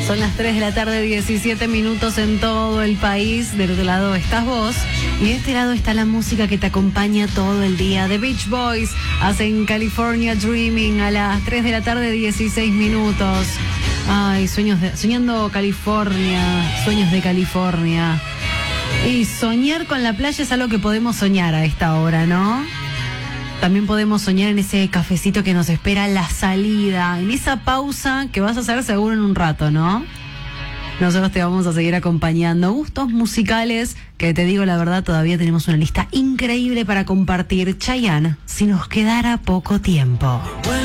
Son las 3 de la tarde, 17 minutos en todo el país. Del otro lado estás vos y de este lado está la música que te acompaña todo el día. The Beach Boys hacen California Dreaming a las 3 de la tarde, 16 minutos. Ay, soñando California, sueños de California. Y soñar con la playa es algo que podemos soñar a esta hora, ¿no? También podemos soñar en ese cafecito que nos espera a la salida, en esa pausa que vas a hacer seguro en un rato, ¿no? Nosotros te vamos a seguir acompañando. Gustos musicales, que te digo la verdad, todavía tenemos una lista increíble para compartir. Chayanne, si nos quedara poco tiempo.